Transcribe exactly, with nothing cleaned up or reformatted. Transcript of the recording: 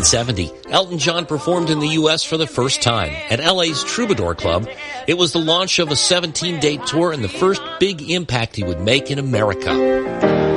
nineteen seventy, Elton John performed in the U S for the first time at L A's Troubadour Club. It was the launch of a seventeen-date tour and the first big impact he would make in America.